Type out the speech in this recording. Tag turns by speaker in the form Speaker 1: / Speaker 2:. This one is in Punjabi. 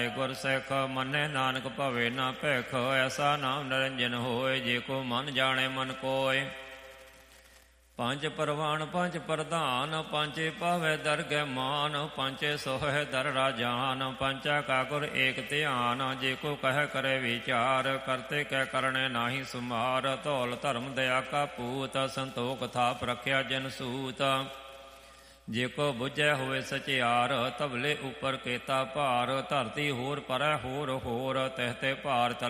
Speaker 1: ਗੁਰ ਸਿੱਖ ਮੰਨੇ ਨਾਨਕ ਭਵੇ ਨਾ ਭਿਖ। ਐਸਾ ਨਾਮ ਨਿਰੰਜਨ ਹੋਏ, ਜੇ ਕੋ ਮਨ ਜਾਣੇ ਮਨ ਕੋਇ। ਪੰਜ ਪਰਵਾਨ ਪੰਜ ਪ੍ਰਧਾਨ, ਪੰਚੇ ਪਾਵੈ ਦਰਗਹਿ ਮਾਨ। ਪੰਚੇ ਸੋਹੈ ਦਰ ਰਾਜਾਨ, ਪੰਚਾ ਕਾ ਗੁਰ ਏਕ ਧਿਆਨ। ਜੇ ਕੋ ਕਹਿ ਕਰੇ ਵਿਚਾਰ, ਕਰਤੇ ਕੈ ਕਰਣੇ ਨਾਹੀ ਸੁਮਾਰ। ਧੌਲ ਧਰਮ ਦਇਆ ਕਾ ਪੂਤ, ਸੰਤੋਖ ਥਾਪ ਰਖਿਆ ਜਨ ਸੂਤ। ਜੇ ਕੋ ਬੁਝੈ ਹੋਵੇ ਸਚਿਆਰ, ਤਬਲੇ ਉਪਰ ਕੇਤਾ ਭਾਰ। ਧਰਤੀ ਹੋਰ ਪਰੈ ਹੋਰ ਹੋਰ, ਤਿਹ ਤੇ ਭਾਰ